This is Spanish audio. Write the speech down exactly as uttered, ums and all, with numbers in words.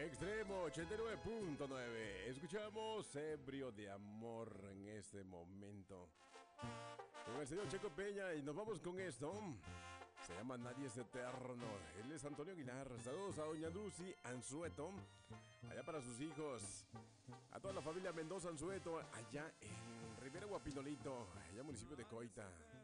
Extremo ochenta y nueve punto nueve. Escuchamos Ebrio de Amor en este momento con el señor Checo Peña y nos vamos con esto. Se llama Nadie es Eterno. Él es Antonio Aguilar. Saludos a doña Lucy Anzueto, allá para sus hijos. A toda la familia Mendoza Anzueto, allá en Rivera Guapinolito, allá municipio de Coita.